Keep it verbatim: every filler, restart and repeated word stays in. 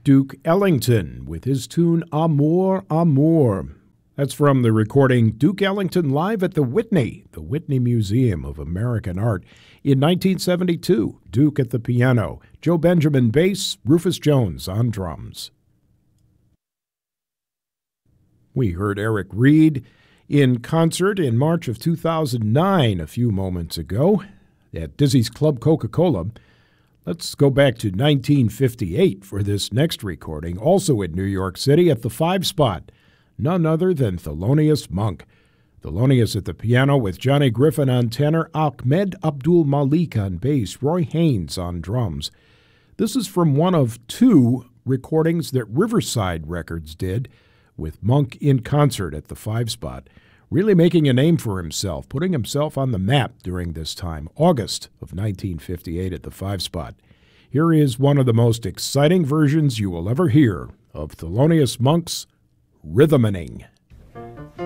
Duke Ellington with his tune Amor, Amor. That's from the recording Duke Ellington Live at the Whitney, the Whitney Museum of American Art. In nineteen seventy-two, Duke at the piano, Joe Benjamin bass, Rufus Jones on drums. We heard Eric Reed in concert in March of two thousand nine a few moments ago at Dizzy's Club Coca-Cola. Let's go back to nineteen fifty-eight for this next recording, also in New York City at the Five Spot. None other than Thelonious Monk. Thelonious at the piano with Johnny Griffin on tenor, Ahmed Abdul Malik on bass, Roy Haynes on drums. This is from one of two recordings that Riverside Records did with Monk in concert at the Five Spot, really making a name for himself, putting himself on the map during this time, August of nineteen fifty-eight at the Five Spot. Here is one of the most exciting versions you will ever hear of Thelonious Monk's Rhythmaning.